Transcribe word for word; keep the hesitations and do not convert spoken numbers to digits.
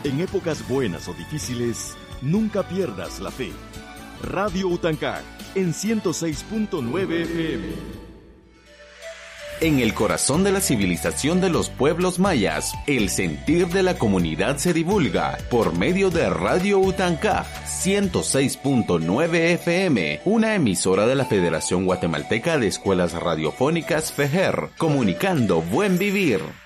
En épocas buenas o difíciles, nunca pierdas la fe. Radio Utancá, en ciento seis punto nueve F M. En el corazón de la civilización de los pueblos mayas, el sentir de la comunidad se divulga por medio de Radio Utancá, ciento seis punto nueve F M, una emisora de la Federación Guatemalteca de Escuelas Radiofónicas FEJER, comunicando buen vivir.